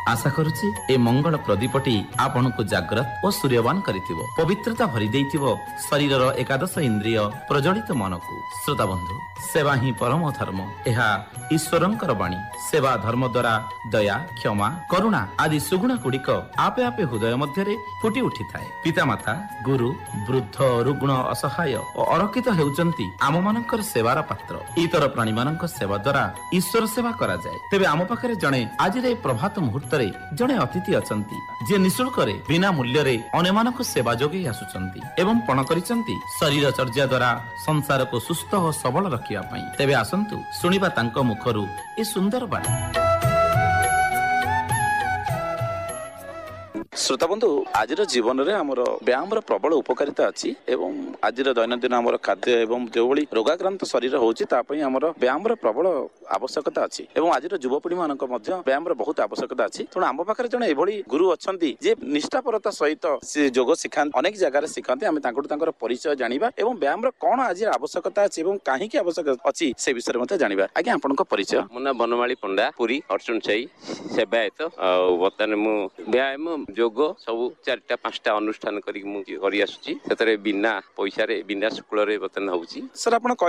आशा करुछि ए मंगल प्रदीपटी आपनकु जागृत और सूर्यवान करिथिबो पवित्रता भरि दैथिबो शरीरर एकादश इंद्रिय प्रज्वलित मनकु। श्रोता बंधु, सेवा ही परम धर्म, एहा ईश्वरंकर वाणी। सेवा धर्म द्वारा दया, क्षमा, करुणा आदि सुगुण गुड़िक आपे आपे हृदय मध्यरे फुटी उठी थाए। पितामाता, गुरु, वृद्ध, रुग्ण, असहाय और अरक्षित हेउचंती आम मानकर सेवार पात्र। इतर प्राणी मानक सेवा द्वारा ईश्वर सेवा करा जाए। तेबे आम पाखरे जणे आज रे प्रभात मुहूर्त रे जणे अतिथि अछंती जे निशुल्क रे बिना मूल्य रे अन्य मानक सेवा जोगे आसुचंती एवं पण करिसंती शरीर चर्या द्वारा संसार को सुस्थ और सबल रखिया पई। तेबे आसंतु सुनिबा तांको मुखरु ए सुंदर बाणी। श्रोता बंधु, आज जीवन में आमर व्यायाम प्रबल उपकारिता अच्छी एवं आज दैनंदिन आमर खाद्य एवं जो भली रोगाक्रांत शरीर होची आमर व्यायाम प्रबल आवश्यकता अच्छी एवं आज युवपीढ़ी मान व्यायाम बहुत आवश्यकता अच्छी। तेणु आम पाखे जड़े एभली गुरु अच्छा जे निष्ठापरता सहित से योग शिखा अनेक जगार शिखाते आम परिचय जाना एवं व्यायाम कौन आज आवश्यकता अच्छी और कहीं आवश्यकता अच्छी से विषय में जाना। आज्ञा आपण परिचय? मो ना बनमाली पंडा, पुरी अर्जुन साई सेवायत। बर्तमान मु व्यायाम योग सब 4-5टा अनुष्ठान करी बिना पैसा बिना शुल्क बर्तमान होउची। सर, आपण